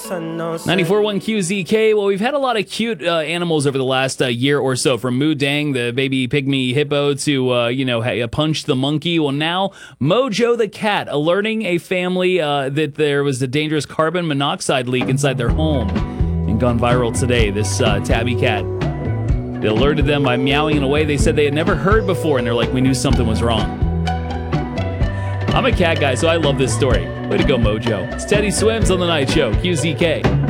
94.1 QZK. Well, we've had a lot of cute animals over the last year or so, from Moo Dang, the baby pygmy hippo, to, Punch the monkey. Well, now Mojo the cat alerting a family that there was a dangerous carbon monoxide leak inside their home, and gone viral today. This tabby cat. They alerted them by meowing in a way they said they had never heard before, and they're like, we knew something was wrong. I'm a cat guy, so I love this story. Way to go, Mojo. It's Teddy Swims on The Night Show, QZK.